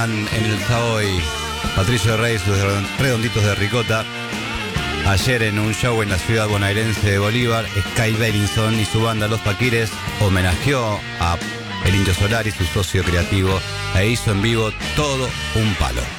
están en el Savoy Patricio Rey y sus redonditos de ricota. Ayer en un show en la ciudad bonaerense de Bolívar, Sky Beilinson y su banda Los Paquires homenajeó a el Indio Solari, su socio creativo, e hizo en vivo todo un palo.